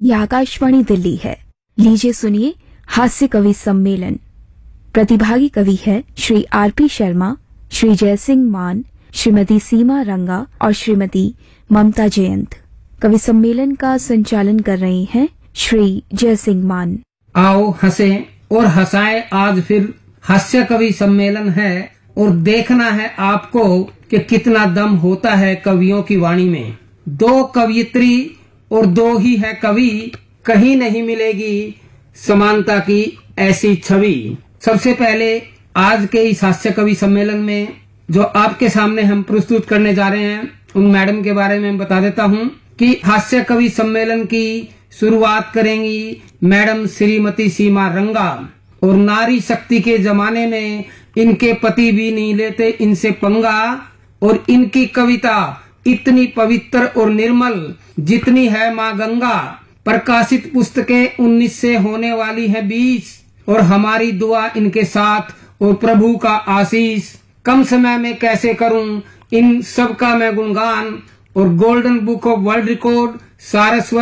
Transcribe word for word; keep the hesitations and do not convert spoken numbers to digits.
यह आकाशवाणी दिल्ली है। लीजिए सुनिए हास्य कवि सम्मेलन। प्रतिभागी कवि है श्री आर पी शर्मा, श्री जयसिंह मान, श्रीमती सीमा रंगा और श्रीमती ममता जयंत। कवि सम्मेलन का संचालन कर रहे हैं श्री जयसिंह मान। आओ हंसें और हंसाएं, आज फिर हास्य कवि सम्मेलन है और देखना है आपको कि कितना दम होता है कवियों की वाणी में। दो कवियत्री और दो ही है कवि, कहीं नहीं मिलेगी समानता की ऐसी छवि। सबसे पहले आज के इस हास्य कवि सम्मेलन में जो आपके सामने हम प्रस्तुत करने जा रहे हैं उन मैडम के बारे में बता देता हूं कि हास्य कवि सम्मेलन की शुरुआत करेंगी मैडम श्रीमती सीमा रंगा। और नारी शक्ति के जमाने में इनके पति भी नहीं लेते इनसे पंगा, और इनकी कविता इतनी पवित्र और निर्मल जितनी है माँ गंगा। प्रकाशित पुस्तकें उन्नीस से होने वाली है बीस, और हमारी दुआ इनके साथ और प्रभु का आशीष। कम समय में कैसे करूं इन सब का मैं गुणगान, और golden book of world record Saraswat